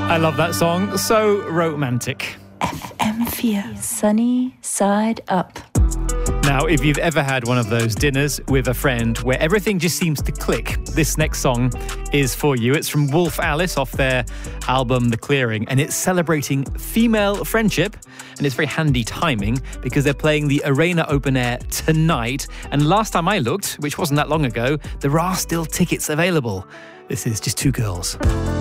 I love that song. So romantic. FM4, Sunny Side Up. Now, if you've ever had one of those dinners with a friend where everything just seems to click, this next song is for you. It's from Wolf Alice off their album The Clearing, and it's celebrating female friendship. And it's very handy timing because they're playing the Arena Open Air tonight. And last time I looked, which wasn't that long ago, there are still tickets available. This is Just Two Girls.